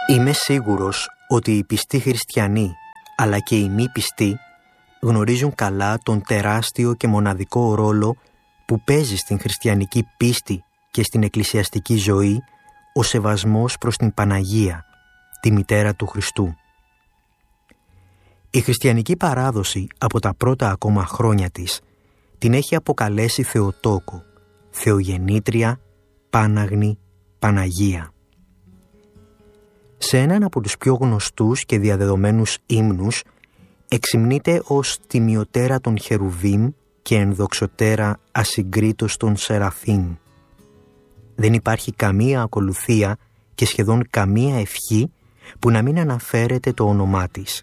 Είμαι σίγουρος ότι οι πιστοί χριστιανοί, αλλά και οι μη πιστοί, γνωρίζουν καλά τον τεράστιο και μοναδικό ρόλο που παίζει στην χριστιανική πίστη και στην εκκλησιαστική ζωή ο σεβασμός προς την Παναγία, τη μητέρα του Χριστού. Η χριστιανική παράδοση από τα πρώτα ακόμα χρόνια της την έχει αποκαλέσει Θεοτόκο, Θεογεννήτρια, Πάναγνη, Παναγία. Σε έναν από τους πιο γνωστούς και διαδεδομένους ύμνους εξυμνείται ως τιμιωτέρα των Χερουβίμ και ενδοξωτέρα ασυγκρίτως των Σεραφείμ. Δεν υπάρχει καμία ακολουθία και σχεδόν καμία ευχή που να μην αναφέρεται το όνομά της.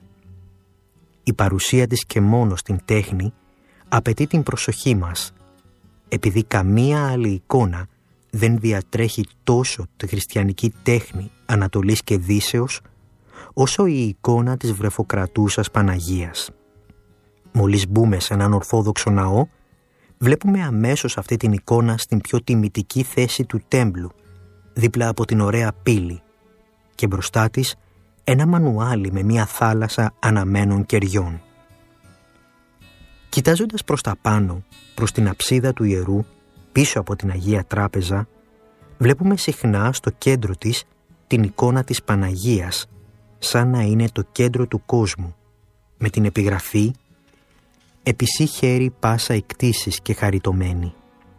Η παρουσία της και μόνο στην τέχνη απαιτεί την προσοχή μας, επειδή καμία άλλη εικόνα δεν διατρέχει τόσο τη χριστιανική τέχνη Ανατολής και Δύσεως, όσο η εικόνα της βρεφοκρατούσας Παναγίας. Μόλις μπούμε σε έναν ορθόδοξο ναό, βλέπουμε αμέσως αυτή την εικόνα στην πιο τιμητική θέση του τέμπλου, δίπλα από την ωραία πύλη, και μπροστά της ένα μανουάλι με μια θάλασσα αναμένων κεριών. Κοιτάζοντας προς τα πάνω, προς την αψίδα του ιερού, πίσω από την Αγία Τράπεζα, βλέπουμε συχνά στο κέντρο της την εικόνα της Παναγίας, σαν να είναι το κέντρο του κόσμου, με την επιγραφή «Επισή χέρι πάσα εκτίσεις και χαριτωμένη».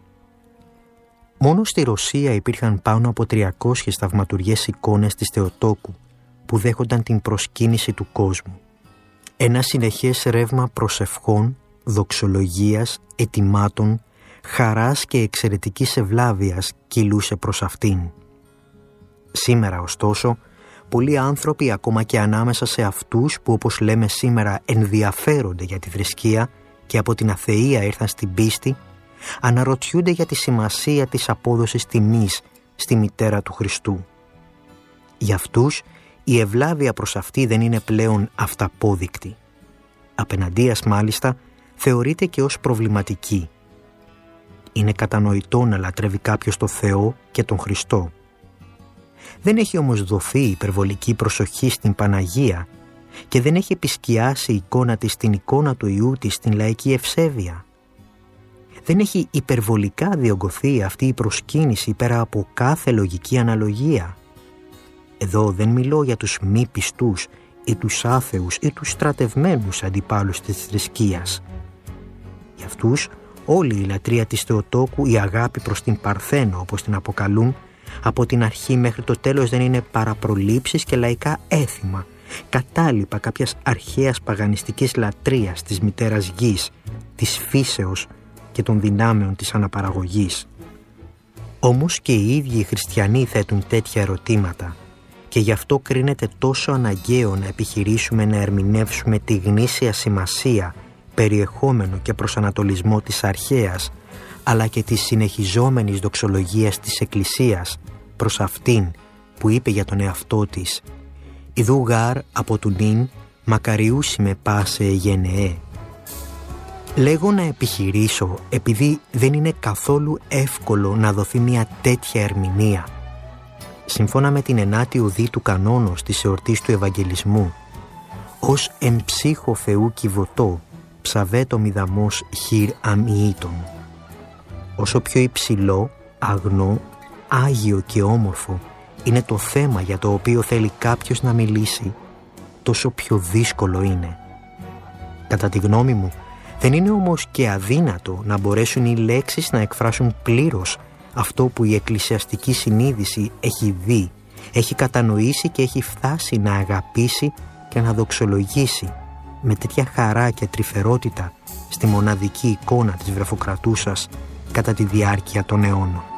Μόνο στη Ρωσία υπήρχαν πάνω από 300 θαυματουργές εικόνες της Θεοτόκου που δέχονταν την προσκύνηση του κόσμου. Ένα συνεχές ρεύμα προσευχών, δοξολογίας, ετοιμάτων, χαράς και εξαιρετικής ευλάβειας κυλούσε προς αυτήν. Σήμερα, ωστόσο, πολλοί άνθρωποι, ακόμα και ανάμεσα σε αυτούς που, όπως λέμε σήμερα, ενδιαφέρονται για τη θρησκεία και από την αθεία ήρθαν στην πίστη, αναρωτιούνται για τη σημασία της απόδοσης τιμής στη μητέρα του Χριστού. Για αυτούς, η ευλάβεια προς αυτή δεν είναι πλέον αυταπόδεικτη. Απεναντίας, μάλιστα, θεωρείται και ως προβληματική. Είναι κατανοητό να λατρεύει κάποιος το Θεό και τον Χριστό. Δεν έχει όμως δοθεί υπερβολική προσοχή στην Παναγία και δεν έχει επισκιάσει η εικόνα της την εικόνα του Υιού της στην λαϊκή ευσέβεια. Δεν έχει υπερβολικά διωγγωθεί αυτή η προσκύνηση πέρα από κάθε λογική αναλογία. Εδώ δεν μιλώ για τους μη πιστούς ή τους άθεους ή τους στρατευμένους αντιπάλους της θρησκείας. Για αυτούς όλη η λατρεία της Θεοτόκου, η αγάπη προς την Παρθένο όπως την αποκαλούν, από την αρχή μέχρι το τέλος δεν είναι παρά προλήψεις και λαϊκά έθιμα, κατάλοιπα κάποιας αρχαίας παγανιστικής λατρείας της μητέρας γης, της φύσεως και των δυνάμεων της αναπαραγωγής. Όμως και οι ίδιοι οι χριστιανοί θέτουν τέτοια ερωτήματα και γι' αυτό κρίνεται τόσο αναγκαίο να επιχειρήσουμε να ερμηνεύσουμε τη γνήσια σημασία, περιεχόμενο και προσανατολισμό της αρχαίας, αλλά και της συνεχιζόμενης δοξολογίας της Εκκλησίας προς αυτήν που είπε για τον εαυτό της «Ιδού γάρ από του νυν μακαριούσι με πάσε γενεέ». Λέγω να επιχειρήσω επειδή δεν είναι καθόλου εύκολο να δοθεί μια τέτοια ερμηνεία. Σύμφωνα με την 9η οδή του κανόνος της εορτής του Ευαγγελισμού, ως εμψύχο Θεού κυβωτό ψαβέτο μηδαμός χειρ αμοιήτων. Όσο πιο υψηλό, αγνό, άγιο και όμορφο είναι το θέμα για το οποίο θέλει κάποιος να μιλήσει, τόσο πιο δύσκολο είναι. Κατά τη γνώμη μου, δεν είναι όμως και αδύνατο να μπορέσουν οι λέξεις να εκφράσουν πλήρως αυτό που η εκκλησιαστική συνείδηση έχει δει, έχει κατανοήσει και έχει φτάσει να αγαπήσει και να δοξολογήσει με τέτοια χαρά και τρυφερότητα στη μοναδική εικόνα της βρεφοκρατούσας κατά τη διάρκεια των αιώνων.